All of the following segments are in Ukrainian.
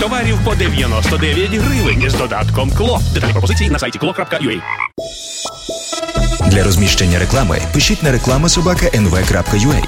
Товарів по 99 гривень з додатком КЛО. Детальні пропозиції на сайті klo.ua. Для розміщення реклами пишіть на reklama@nv.ua.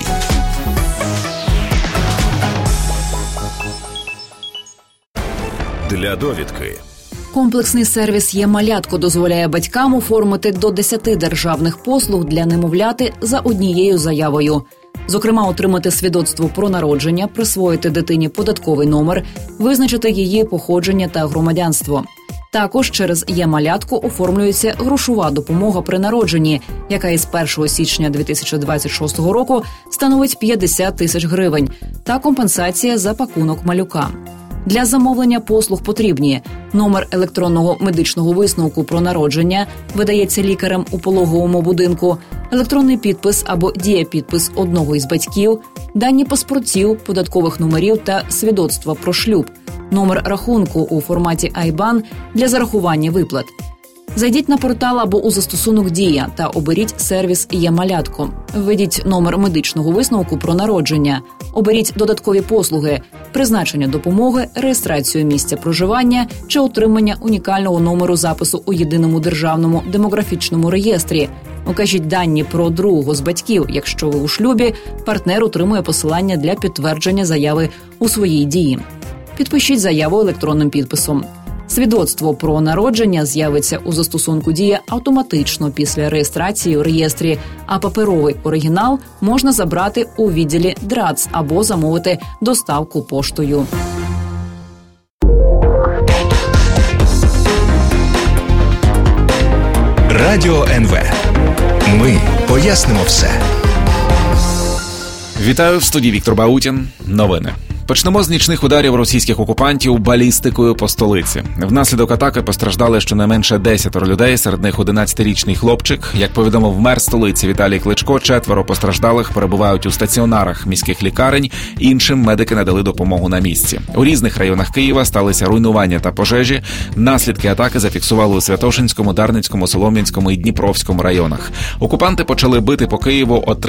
Для довідки. Комплексний сервіс «Є-малятко» дозволяє батькам оформити до 10 державних послуг для немовляти за однією заявою. Зокрема, отримати свідоцтво про народження, присвоїти дитині податковий номер, визначити її походження та громадянство. Також через «Є-малятко» оформлюється грошова допомога при народженні, яка із 1 січня 2026 року становить 50 тисяч гривень, та компенсація за пакунок малюка. Для замовлення послуг потрібні: номер електронного медичного висновку про народження, видається лікарем у пологовому будинку, електронний підпис або дієпідпис одного із батьків, дані паспортів, податкових номерів та свідоцтва про шлюб, номер рахунку у форматі IBAN для зарахування виплат. Зайдіть на портал або у застосунок «Дія» та оберіть сервіс «Є-малятко». Введіть номер медичного висновку про народження. Оберіть додаткові послуги – призначення допомоги, реєстрацію місця проживання чи отримання унікального номеру запису у Єдиному державному демографічному реєстрі. Укажіть дані про другого з батьків. Якщо ви у шлюбі, партнер отримує посилання для підтвердження заяви у своїй дії. Підпишіть заяву електронним підписом. Свідоцтво про народження з'явиться у застосунку «Дія» автоматично після реєстрації у реєстрі, а паперовий оригінал можна забрати у відділі ДРАЦ або замовити доставку поштою. Радіо НВ. Ми пояснимо все. Вітаю, в студії Віктор Баутін. Новини. Почнемо з нічних ударів російських окупантів балістикою по столиці. Внаслідок атаки постраждали щонайменше 10 людей, серед них 11-річний хлопчик. Як повідомив мер столиці Віталій Кличко, 4 постраждалих перебувають у стаціонарах міських лікарень, іншим медики надали допомогу на місці. У різних районах Києва сталися руйнування та пожежі. Наслідки атаки зафіксували у Святошинському, Дарницькому, Солом'янському і Дніпровському районах. Окупанти почали бити по Києву о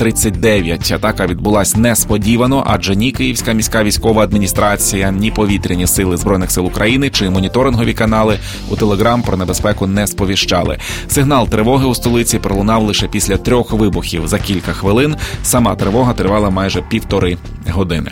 3:39. Атака відбулась несподівано, адже ні Київська міська військова адміністрація, ні повітряні сили Збройних сил України чи моніторингові канали у Телеграм про небезпеку не сповіщали. Сигнал тривоги у столиці пролунав лише після 3 вибухів за кілька хвилин. Сама тривога тривала майже 1,5 години.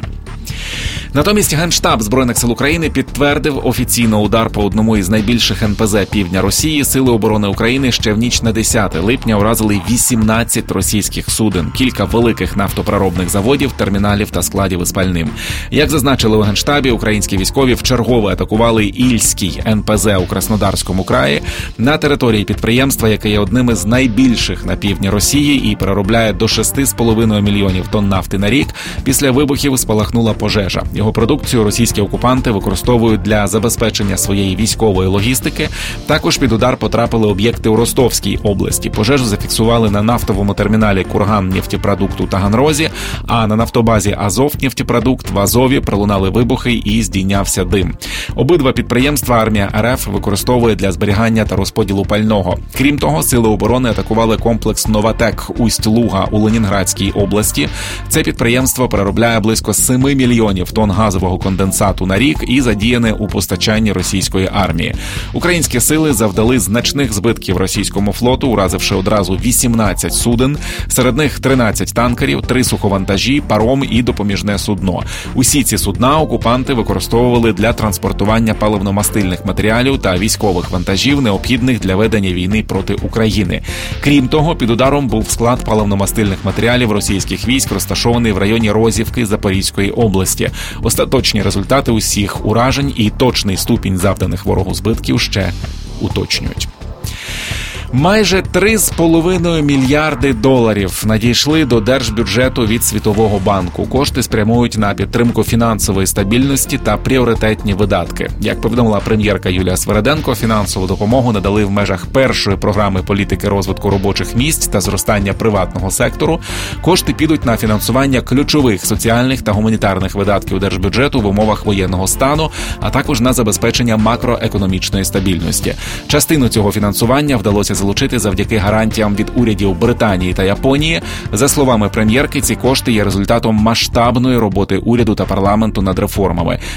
Натомість Генштаб Збройних сил України підтвердив офіційно удар по одному із найбільших НПЗ півдня Росії. Сили оборони України ще в ніч на 10 липня уразили 18 російських суден, кілька великих нафтопереробних заводів, терміналів та складів із пальним. Як зазначили у Генштабі, українські військові вчергове атакували Ільський НПЗ у Краснодарському краї. На території підприємства, яке є одним із найбільших на півдні Росії і переробляє до 6,5 мільйонів тонн нафти на рік, після вибухів спалахнула пожежа. Його продукцію російські окупанти використовують для забезпечення своєї військової логістики. Також під удар потрапили об'єкти у Ростовській області. Пожежу зафіксували на нафтовому терміналі «Курганнефтепродукт» у Таганрозі, а на нафтобазі «Азовнефтепродукт» в Азові пролунали вибухи і здійнявся дим. Обидва підприємства армія РФ використовує для зберігання та розподілу пального. Крім того, сили оборони атакували комплекс «Новатек» Усть-Луга у Ленінградській області. Це підприємство переробляє близько 7 мільйонів тонн газового конденсату на рік і задіяне у постачанні російської армії. Українські сили завдали значних збитків російському флоту, уразивши одразу 18 суден, серед них 13 танкерів, 3 суховантажі, паром і допоміжне судно. Усі ці судна окупанти використовували для транспортування паливно-мастильних матеріалів та військових вантажів, необхідних для ведення війни проти України. Крім того, під ударом був склад паливно-мастильних матеріалів російських військ, розташований в районі Розівки Запорізької області. Остаточні результати усіх уражень і точний ступінь завданих ворогу збитків ще уточнюють. Майже 3,5 мільярди доларів надійшли до держбюджету від Світового банку. Кошти спрямують на підтримку фінансової стабільності та пріоритетні видатки. Як повідомила прем'єрка Юлія Свериденко, фінансову допомогу надали в межах першої програми політики розвитку робочих місць та зростання приватного сектору. Кошти підуть на фінансування ключових соціальних та гуманітарних видатків держбюджету в умовах воєнного стану, а також на забезпечення макроекономічної стабільності. Частину цього фінансування вдалося залучити завдяки гарантіям від урядів Британії та Японії. За словами прем'єрки, ці кошти є результатом масштабної роботи уряду та парламенту над реформами.